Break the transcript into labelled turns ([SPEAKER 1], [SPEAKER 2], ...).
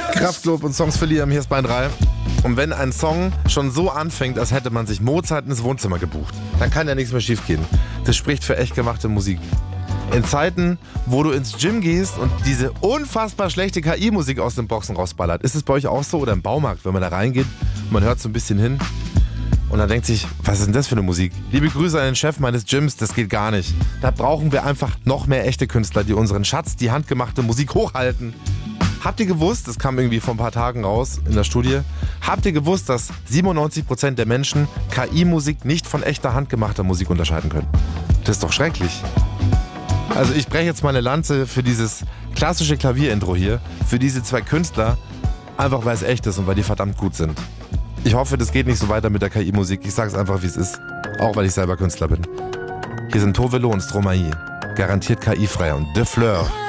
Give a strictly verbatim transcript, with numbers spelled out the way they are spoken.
[SPEAKER 1] Kraftklub und Songs für Liam, hier ist Bayern drei. Und wenn ein Song schon so anfängt, als hätte man sich Mozart ins Wohnzimmer gebucht, dann kann ja nichts mehr schief gehen. Das spricht für echt gemachte Musik. In Zeiten, wo du ins Gym gehst und diese unfassbar schlechte K I-Musik aus den Boxen rausballert, ist es bei euch auch so? Oder im Baumarkt, wenn man da reingeht und man hört so ein bisschen hin und dann denkt sich, was ist denn das für eine Musik? Liebe Grüße an den Chef meines Gyms, das geht gar nicht. Da brauchen wir einfach noch mehr echte Künstler, die unseren Schatz, die handgemachte Musik hochhalten. Habt ihr gewusst, das kam irgendwie vor ein paar Tagen raus in der Studie, habt ihr gewusst, dass siebenundneunzig Prozent der Menschen K I-Musik nicht von echter handgemachter Musik unterscheiden können? Das ist doch schrecklich. Also ich breche jetzt mal eine Lanze für dieses klassische Klavierintro hier, für diese zwei Künstler, einfach weil es echt ist und weil die verdammt gut sind. Ich hoffe, das geht nicht so weiter mit der K I-Musik, ich sag's einfach, wie es ist, auch weil ich selber Künstler bin. Hier sind Tovelo und Stromae, garantiert K I-frei und De Fleur.